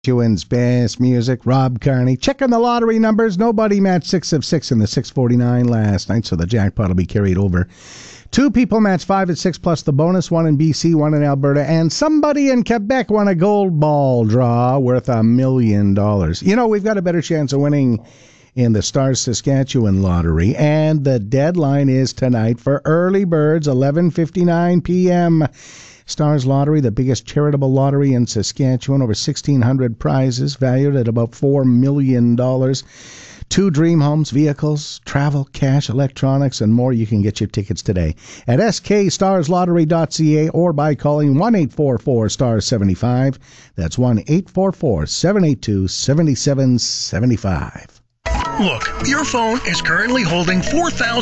Saskatchewan's best music, Rob Carney. Checking the lottery numbers. Nobody matched 6 of 6 in the 649 last night, so the jackpot will be carried over. 2 people matched 5 of 6 plus the bonus, 1 in BC, 1 in Alberta, and somebody in Quebec won a gold ball draw worth $1 million. You know, we've got a better chance of winning in the Stars Saskatchewan lottery, and the deadline is tonight for early birds, 11:59 p.m. Stars Lottery, the biggest charitable lottery in Saskatchewan, over 1,600 prizes valued at about $4 million. 2 dream homes, vehicles, travel, cash, electronics, and more. You can get your tickets today at skstars.lottery.ca or by calling 1-844-STARS-75. That's 1-844-782-7775. Look, your phone is currently holding 4,000